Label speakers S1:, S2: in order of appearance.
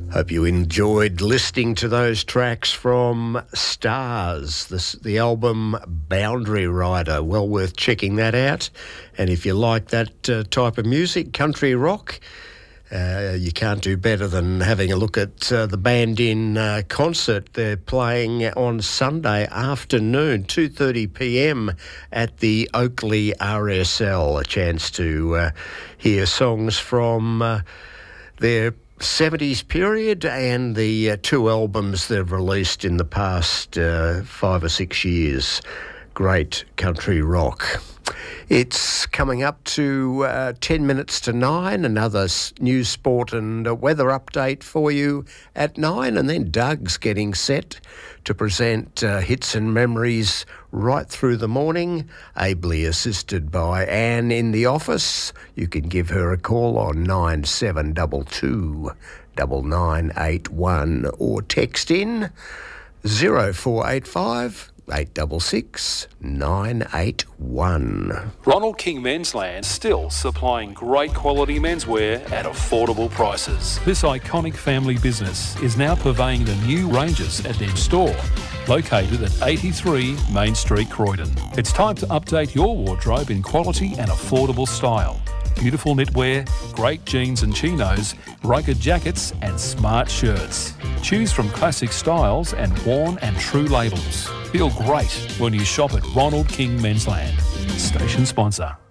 S1: Hope you enjoyed listening to those tracks from Stars, the album Boundary Rider. Well worth checking that out. And if you like that type of music, country rock, you can't do better than having a look at the band in concert. They're playing on Sunday afternoon, 2:30 p.m. at the Oakley RSL. A chance to hear songs from their 70s period and the two albums they've released in the past 5 or 6 years. Great country rock. It's coming up to 10 minutes to 9, another news, sport and weather update for you at 9, and then Doug's getting set to present hits and memories right through the morning, ably assisted by Anne in the office. You can give her a call on 9722 9981 or text in 0485 866 981.
S2: Ronald King Mensland still supplying great quality menswear at affordable prices. This iconic family business is now purveying the new ranges at their store, located at 83 Main Street, Croydon. It's time to update your wardrobe in quality and affordable style. Beautiful knitwear, great jeans and chinos, rugged jackets and smart shirts. Choose from classic styles and worn and true labels. Feel great when you shop at Ronald King Mensland. Station sponsor.